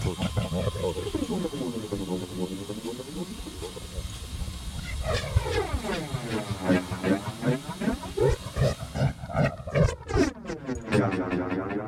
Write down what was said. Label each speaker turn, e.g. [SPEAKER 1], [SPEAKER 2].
[SPEAKER 1] そうですね。そうです。はい。